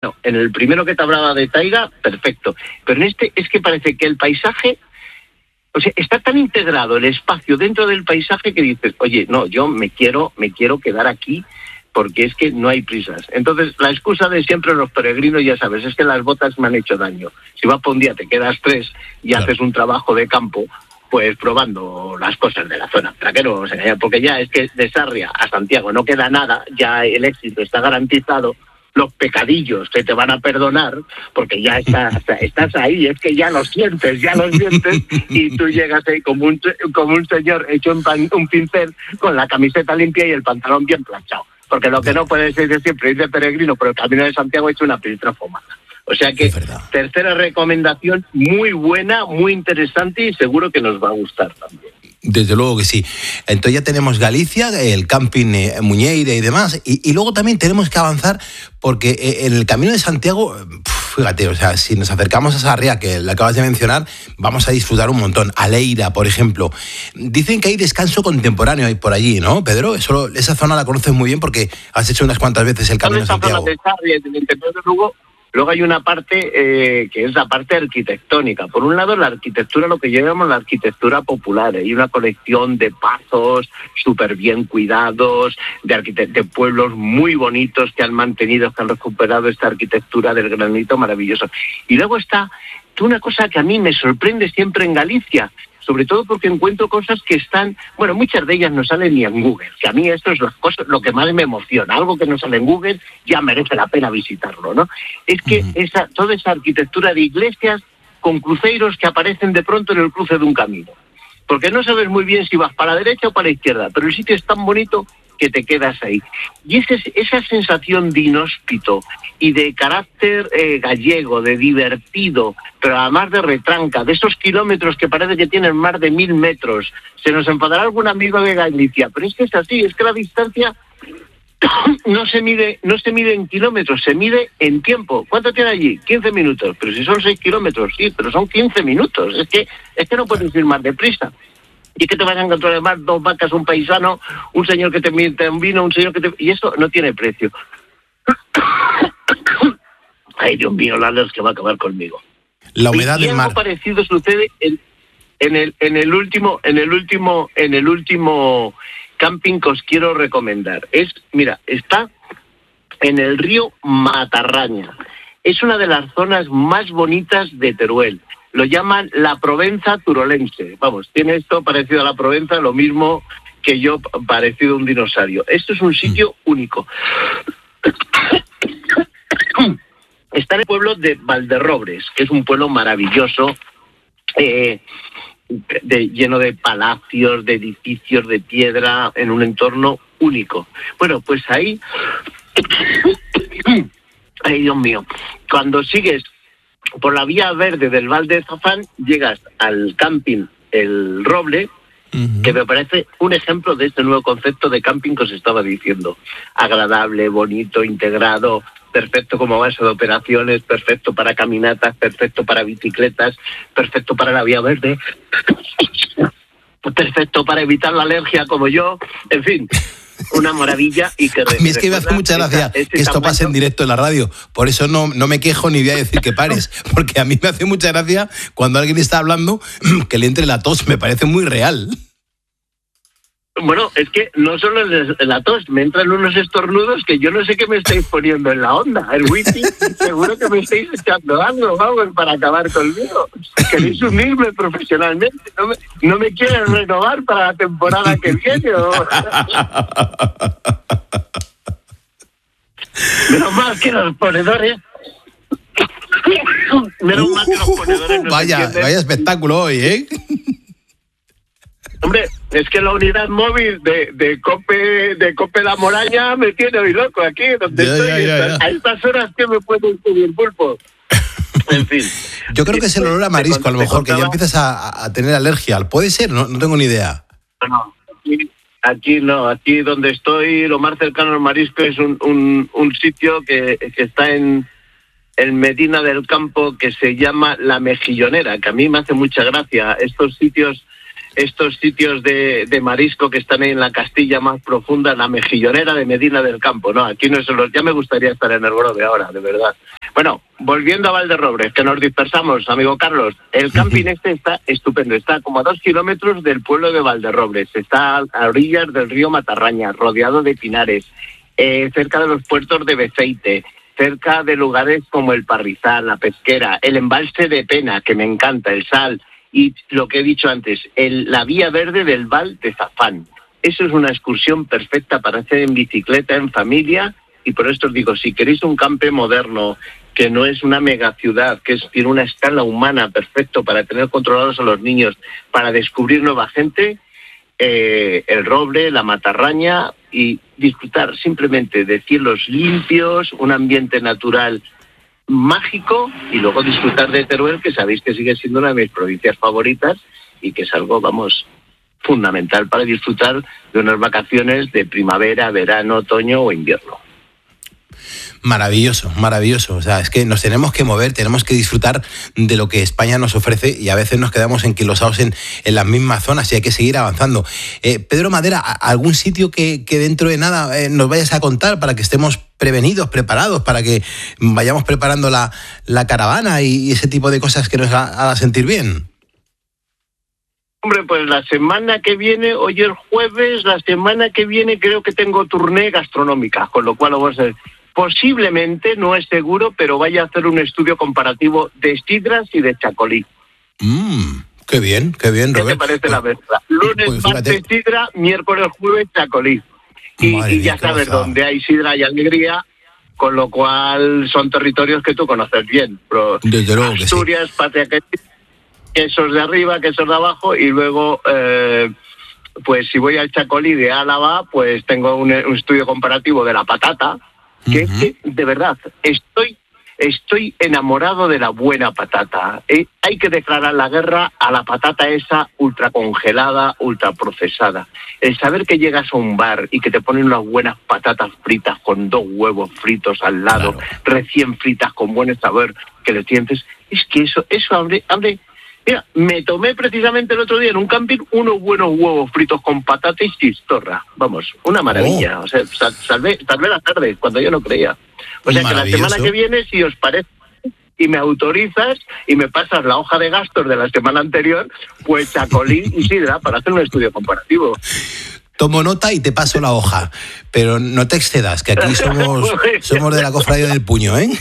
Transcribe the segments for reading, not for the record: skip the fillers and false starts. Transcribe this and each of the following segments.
No, en el primero que te hablaba de taiga, perfecto. Pero en este es que parece que el paisaje, o sea, está tan integrado el espacio dentro del paisaje que dices, oye, no, yo me quiero quedar aquí porque es que no hay prisas. Entonces, la excusa de siempre los peregrinos, ya sabes, es que las botas me han hecho daño. Si vas por un día, te quedas 3 y haces un trabajo de campo, pues probando las cosas de la zona. ¿Para qué no? O sea, porque ya es que de Sarria a Santiago no queda nada, ya el éxito está garantizado. Los pecadillos que te van a perdonar, porque ya estás ahí, es que ya lo sientes, y tú llegas ahí como un señor hecho un pincel, con la camiseta limpia y el pantalón bien planchado. Porque lo que no puedes ser de siempre ir de peregrino, pero el Camino de Santiago hecho una piltra fumada. O sea que, tercera recomendación, muy buena, muy interesante y seguro que nos va a gustar también. Desde luego que sí. Entonces ya tenemos Galicia, el camping Muñeira y demás, y luego también tenemos que avanzar porque en el Camino de Santiago, fíjate, o sea, si nos acercamos a Sarria, que la acabas de mencionar, vamos a disfrutar un montón. A Leira, por ejemplo. Dicen que hay descanso contemporáneo ahí por allí, ¿no, Pedro? Esa zona la conoces muy bien porque has hecho unas cuantas veces el Camino de Santiago. De Sarria, en el interior de Lugo. Luego hay una parte que es la parte arquitectónica. Por un lado, la arquitectura, lo que llamamos la arquitectura popular. Hay una colección de pazos súper bien cuidados, de pueblos muy bonitos que han mantenido, que han recuperado esta arquitectura del granito maravilloso. Y luego está una cosa que a mí me sorprende siempre en Galicia, sobre todo porque encuentro cosas que están, bueno, muchas de ellas no salen ni en Google, que a mí esto es lo que más me emociona, algo que no sale en Google ya merece la pena visitarlo, ¿no? Es que toda esa arquitectura de iglesias con cruceros que aparecen de pronto en el cruce de un camino, porque no sabes muy bien si vas para la derecha o para la izquierda, pero el sitio es tan bonito que te quedas ahí. Y esa sensación de inhóspito y de carácter gallego, de divertido, pero además de retranca, de esos kilómetros que parece que tienen más de 1000 metros. Se nos enfadará algún amigo de Galicia, pero es que es así, es que la distancia no se mide en kilómetros, se mide en tiempo. ¿Cuánto tiene allí? 15 minutos. Pero si son 6 kilómetros, sí, pero son 15 minutos. Es que no puedes ir más deprisa. Y es que te vas a encontrar además 2 vacas, un paisano, un señor que te miente un vino, un señor que te... Y eso no tiene precio. Ay, Dios mío, Landers, que va a acabar conmigo. La humedad del mar. Algo parecido sucede en el último camping que os quiero recomendar. Está en el río Matarraña. Es una de las zonas más bonitas de Teruel. Lo llaman la Provenza turolense. Vamos, tiene esto parecido a la Provenza, lo mismo que yo, parecido a un dinosaurio. Esto es un sitio único. Está en el pueblo de Valderrobres, que es un pueblo maravilloso, lleno de palacios, de edificios de piedra, en un entorno único. Bueno, pues ahí... Ay, Dios mío. Cuando sigues por la vía verde del Val de Zafán, llegas al camping El Roble, que me parece un ejemplo de este nuevo concepto de camping que os estaba diciendo. Agradable, bonito, integrado, perfecto como base de operaciones, perfecto para caminatas, perfecto para bicicletas, perfecto para la vía verde, perfecto para evitar la alergia como yo, en fin... Una maravilla. Y que a mí es que me hace mucha gracia que esto pase en directo en la radio. Por eso no me quejo ni voy a decir que pares. Porque a mí me hace mucha gracia cuando alguien está hablando que le entre la tos. Me parece muy real. Bueno, es que no solo la tos, me entran unos estornudos que yo no sé qué me estáis poniendo en la onda. El whisky, seguro que me estáis echando algo, vamos, para acabar conmigo. ¿Queréis unirme profesionalmente? ¿No me quieren renovar para la temporada que viene? Menos mal que los ponedores... Vaya espectáculo hoy, ¿eh? Hombre, es que la unidad móvil de Cope La Moraña me tiene hoy loco aquí, donde estoy. Ya. A estas horas, ¿qué me puede subir pulpo? En fin. Yo creo que es el olor a marisco, a lo mejor, que ya empiezas a tener alergia. ¿Puede ser? No tengo ni idea. No, aquí no. Aquí donde estoy, lo más cercano al marisco es un sitio que está en Medina del Campo, que se llama La Mejillonera, que a mí me hace mucha gracia. Estos sitios estos sitios de marisco que están ahí en la Castilla más profunda, la Mejillonera de Medina del Campo, ¿no? Aquí no solo, ya me gustaría estar en el Grove ahora, de verdad. Bueno, volviendo a Valderrobres, que nos dispersamos, amigo Carlos, el camping este está estupendo, está como a 2 kilómetros del pueblo de Valderrobres, está a orillas del río Matarraña, rodeado de pinares, cerca de los puertos de Beceite, cerca de lugares como el Parrizal, la Pesquera, el embalse de Pena, que me encanta, el Sal, y lo que he dicho antes, la vía verde del Val de Zafán. Eso es una excursión perfecta para hacer en bicicleta, en familia, y por esto os digo, si queréis un campe moderno, que no es una megaciudad, que tiene una escala humana perfecto para tener controlados a los niños, para descubrir nueva gente, el Roble, la Matarraña, y disfrutar simplemente de cielos limpios, un ambiente natural mágico, y luego disfrutar de Teruel, que sabéis que sigue siendo una de mis provincias favoritas y que es algo, vamos, fundamental para disfrutar de unas vacaciones de primavera, verano, otoño o invierno. Maravilloso, maravilloso. O sea, es que nos tenemos que mover, tenemos que disfrutar de lo que España nos ofrece y a veces nos quedamos enquilosados en las mismas zonas y hay que seguir avanzando. Pedro Madera, ¿algún sitio que dentro de nada nos vayas a contar para que estemos prevenidos, preparados, para que vayamos preparando la caravana y ese tipo de cosas que nos haga sentir bien? Hombre, pues la semana que viene, hoy es jueves, la semana que viene creo que tengo tournée gastronómica, con lo cual vamos a ver. Posiblemente, no es seguro, pero vaya a hacer un estudio comparativo de sidras y de chacolí. Qué bien, Robert. ¿Qué te parece la mezcla? Lunes, martes sidra, miércoles, jueves chacolí. Y ya sabes, donde hay sidra y alegría, con lo cual son territorios que tú conoces bien. Desde luego que Asturias, sí. Patria, quesos de arriba, quesos de abajo, y luego... pues si voy al chacolí de Álava, pues tengo un estudio comparativo de la patata, que es que, de verdad, estoy enamorado de la buena patata. Hay que declarar la guerra a la patata esa ultracongelada, ultraprocesada. El saber que llegas a un bar y que te ponen unas buenas patatas fritas con 2 huevos fritos al lado, claro, recién fritas con buen sabor, que le tienes, es que eso abre. Mira, me tomé precisamente el otro día en un camping unos buenos huevos fritos con patata y chistorra. Vamos, una maravilla. O sea, salvé la tarde cuando yo no creía. O sea que la semana que viene, si os parece y me autorizas y me pasas la hoja de gastos de la semana anterior, pues chacolí y sidra para hacer un estudio comparativo. Tomo nota y te paso la hoja, pero no te excedas, que aquí somos de la cofradía del puño, ¿eh?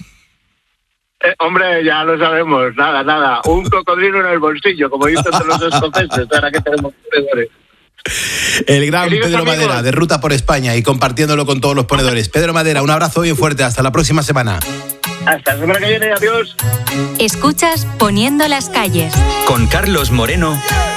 Hombre, ya lo sabemos, nada, un cocodrilo en el bolsillo, como dicen los escoceses, ahora que tenemos ponedores. El gran Pedro Madera, de Ruta por España y compartiéndolo con todos los ponedores. Pedro Madera, un abrazo bien fuerte, hasta la próxima semana. Hasta la semana que viene, adiós. Escuchas Poniendo las calles. Con Carlos Moreno.